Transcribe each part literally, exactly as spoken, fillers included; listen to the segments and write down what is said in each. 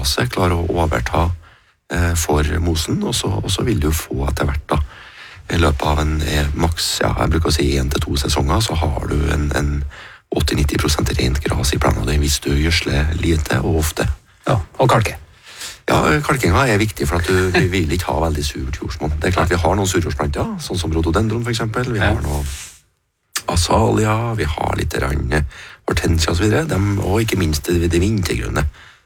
gresset klarer å overta eh, for mosen, og så, og så vil du få etter hvert da, i løpet av en eh, maks, ja, jeg bruker å si en til to sesonger, så har du en, en åtti til nitti prosent rent gras i plenen din hvis du gjødsler lite og ofte. Ja, og kalke. Ja, kalkinga er viktig for at du, vi vil ikke ha veldig surt jordsmonn. Det er klart vi har noen surjordsplanter, sånn som rhododendron for eksempel, vi har noe azalia, vi har litt rann hortensia og så videre, de, og ikke minst det, det vintergrønne.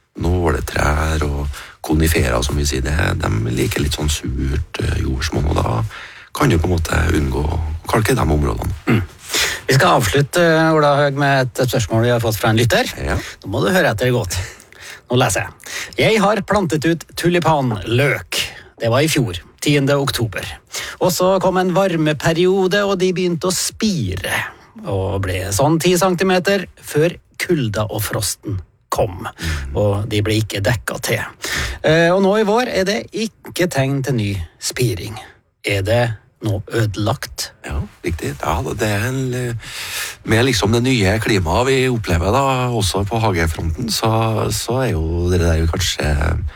Nåletrær og konifera, som vi sier det, de liker litt sånn surt jordsmonn, og da kan du på en måte unngå å kalke de områdene. Mm. Vi skal avslutte, Ola Høeg, med et spørsmål vi har fått fra en lytter. Ja. Nå må du høre etter godt. Nå leser jeg. Jeg har plantet ut tulipanløk. Det var i fjor, tiende oktober. Og så kom en varmeperiode, og de begynte å spire. Og ble sånn ti centimeter før kulda og frosten kom. Og de ble ikke dekket til. Og nå i vår er det ikke tegn til ny spiring. Er det nå ødelagt? Ja, riktig. Ja, det er en, med liksom det nye klimaet vi opplever da, også på hagefronten, så, så er jo det der kanskje,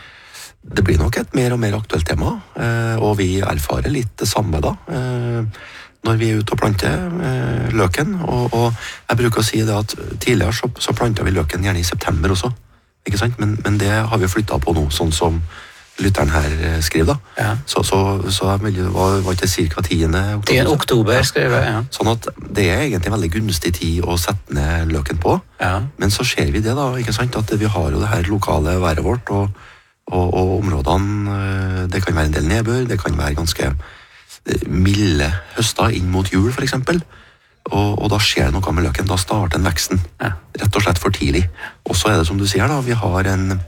det blir nok et mer og mer aktuelt tema, og vi erfarer litt det samme da, når vi er ute og planter løken, og, og jeg bruker å si det at tidligere så, så plantet vi løken gjerne i september også, ikke sant? Men, men det har vi flyttet på nå, sånn som lytteren her skriver da. Ja. Så, så, så det var, var ikke cirka tiende oktober. tiende oktober skriver jeg, ja. Sånn at det er egentlig en veldig gunstig tid å sette ned løken på. Ja. Men så ser vi det da, ikke sant? At vi har jo det her lokale været vårt, og, og, og områdene, det kan være en del nedbør, det kan være ganske milde høster inn mot jul for eksempel. Og, og da skjer det noe med løken, da starter den veksten. Ja. Rett og slett for tidlig. Og så er det som du sier da, vi har en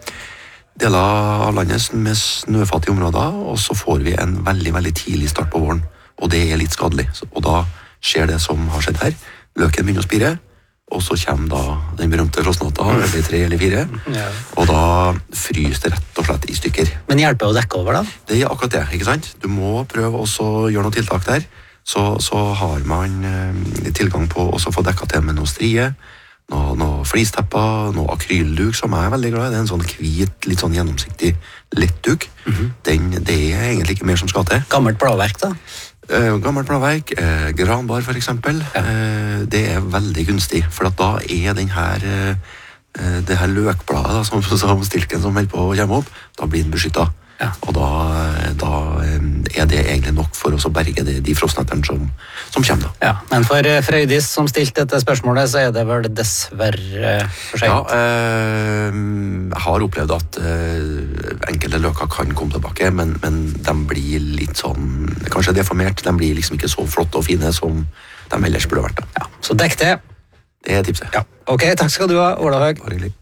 deler av landet med snøfattige områder, og så får vi en veldig, veldig tidlig start på våren, og det er litt skadelig. Og da skjer det som har skjedd her. Løken begynner å spire, og så kommer da den berømte frostnatta, eller tre eller fire, ja. Og da fryser det rett og slett i stykker. Men hjelper å dekke over da? Det er akkurat det, ikke sant? Du må prøve også å gjøre noen tiltak der, så, så har man eh, tilgang på å få dekket til med noe strie, noe, noe flistepper, noe akrylduk som jeg er veldig glad i. Det er en sånn hvit, litt sånn gjennomsiktig lettduk. Mm-hmm. Den, det er egentlig ikke mer som skal til. Gammelt bladverk da? Eh, gammelt bladverk, eh, granbar for eksempel. Ja. Eh, det er veldig gunstig, for at da er den her, eh, det her løkbladet da, som, som stilken som holder på å komme opp, da blir den beskyttet. Ja. Og da, da er det egentlig nok for oss å berge de, de frostnetterne som, som kommer da. Ja, men for Frøydis som stilte dette spørsmålet, så er det vel dessverre for sent. Ja, eh, jeg har opplevd at eh, enkelte løker kan komme tilbake, men, men de blir litt sånn, kanskje deformert, de blir liksom ikke så flotte og fine som de ellers burde vært da. Ja, så dekk det. Det er tipset. Ja. Ok, takk skal du ha, Ola Høeg. Bare hyggelig.